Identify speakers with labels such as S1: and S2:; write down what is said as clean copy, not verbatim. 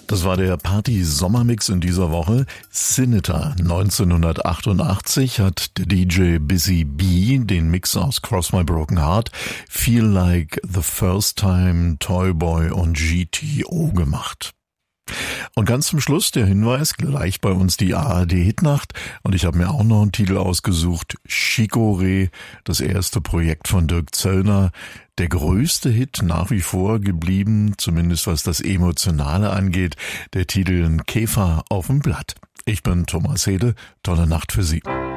S1: Das war der Party-Sommermix in dieser Woche. Senator 1988 hat der DJ Busy Bee den Mix aus Cross My Broken Heart, Feel Like the First Time, Toyboy und GTO gemacht. Und ganz zum Schluss der Hinweis, gleich bei uns die ARD-Hitnacht, und ich habe mir auch noch einen Titel ausgesucht, Chicorée, das erste Projekt von Dirk Zöllner, der größte Hit nach wie vor geblieben, zumindest was das Emotionale angeht, der Titel Käfer auf dem Blatt. Ich bin Thomas Hede, tolle Nacht für Sie.